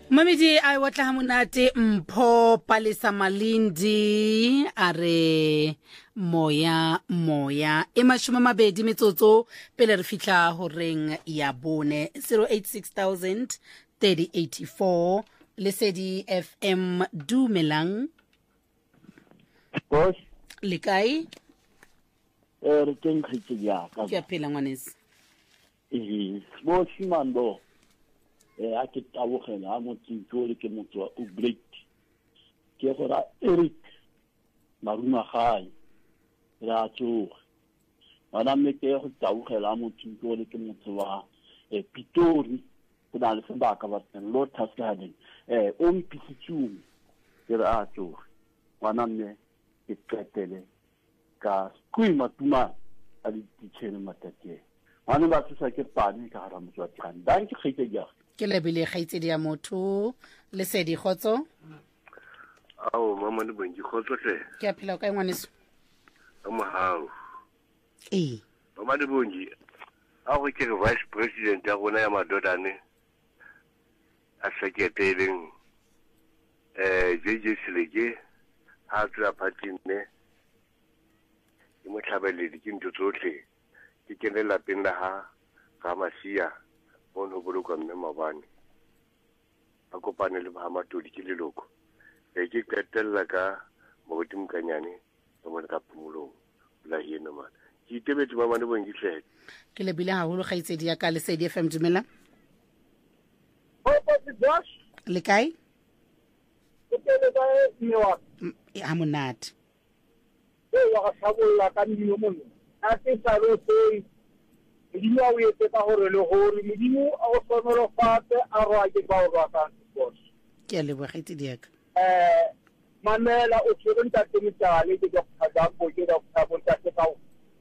Mamedi a watla ha monate Mpho Palesa Malindi are moya e mashome mabedi metsotso pele re fitla ho reng ya bone 086000 3084 Lesedi FM Dumelang Boss le kae re teng khitse ya ka ke a phela ngwanese boss mando a ke tabogela mo tintso le ke motho wa Ubrecht ke gora Eric Maruna Gai ra tso bana me ke go tabogela mo tintso le ke motho wa Pitori ke na le sebaka ba teng Lotus Garden o mpitsitsung ke ra tso bana me ke tsetele ka kui matuma a di tshene matate bana ba tsa ke pani ka hara motho wa tsana dan ke khite ja ke lebile gaitsedi ya motho Lesedi Khotso ao mama le bongi khotso hle ke a phela ka ngwaneso amahao mama le bongi a go ke vice president ya gona ya madodane a seketeleng JJ Silege ha tswa patine ke motlhabeledi ke ntse tsotlhe ke kene lapeng la ha ga masia ono boloka mme mabane a kopane le ba matodi ke leloko ke qetella ka mogodi mokanyane ka mo ka phumulong la heno man ke itebetse ba bane bong gitlhe ke lebile haholo gaitsedi ya ka Lesedi FM Dumela le kae ke ba niwa ha monate wa ga sabolla ka dino monna a se sa lo se Modimo a o etse ka gore le gore Modimo a go sonolo fate a roa ke ba o roa ka boss ke a lebogaitse diaka Manela o tsere ntate motale ke go tsada go ke go tsabonta ke ka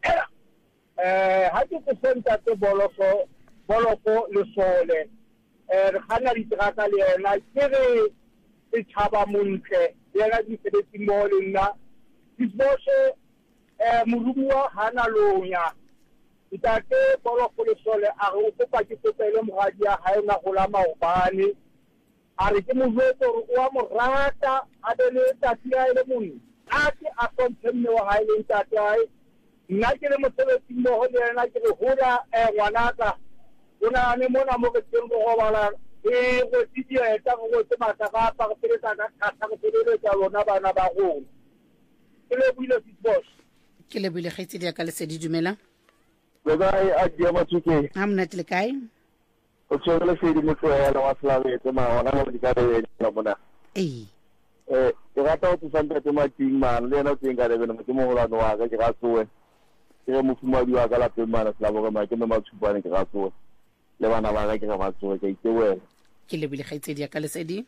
ha ke go senta te boloko le sole re khana di traka le yena ke re e tshaba montle yena di sebetsi mo le nna disboshe morumwa hana lonya itate boloko le sole a go kopa ke tsele mogadi ya ha ena go la maobane a re ke mozetso o a morata a bele tati ya ile monni a ke a kontsemme wa ha ile tati ai nna ke le mosebetsi mo ho le yena ke go hola ngwanaka ona ne mona mo ke tseng go bala go tidia ta go tsemata ga pa go tsetsa ka thata go tsetsa lona bana ba go ke le buile boss ke lebile gaitsedi ya ka Lesedi Dumela Baba a dia matsuke ha monate le kae o tsogela sedi motho ya la waslave te ma ona mo dikare la bona e rata o tsanta te mating man le na tsenga le bena mo mo hola no wa ka ke ga tsoe ke mo fumadi wa ka la pemana la bo ma ke me matshupane ke ga tsoe le bana ba ka ke ga tsoe ke itewela ke lebile gaitsedi ya ka Lesedi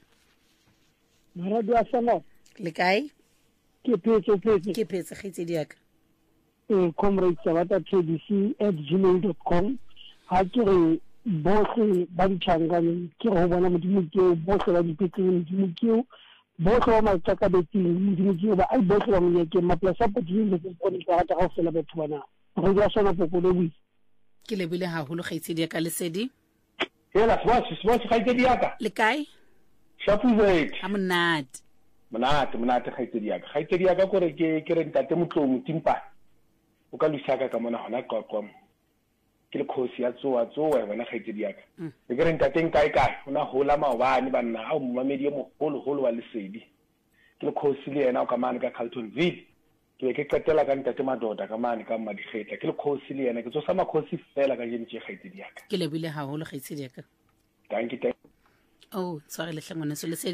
Maradi a sana le kae ke phetse gaitsedi ya ka comrade Sabata tbc@gmail.com ha ke re bohle ba ditshangane ke go bona Modimo ke bohle ba dipetlele Modimo ke bohle ba matsaka beting Modimo ke ba ai bohle ba mo ke maplasa potile le tsone ka rata ga fela batho bana re ja sona popolo bui ke lebile haholo gaitsedi ya ka Lesedi hela swasi gaitsedi ya ka le kae shapuzet ha monate gaitsedi ya ka gore ke re ntate motlomo timpa o ka lusaka ka mona hona qoqom ke le khosi ya tsoa bona gaitsedi ya ka ke re ntate kae ona hola maobane banna a mo mamedi mo holo wa Lesedi ke le khosi le yena o ka mane ka Carltonville ke qetela ka ntate madoda ka mane ka Madigeta ke le khosi le yena ke tsosa makhosi fela ka jeni gaitsedi ya ka ke lebile haholo gaitsedi ya ka thank you oh sorry le hlangwana so Lesedi